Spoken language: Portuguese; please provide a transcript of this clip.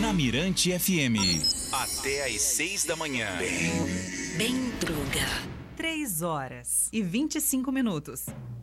Na Mirante FM. Até às 6 da manhã. Bem Druga. 3 horas e 25 minutos.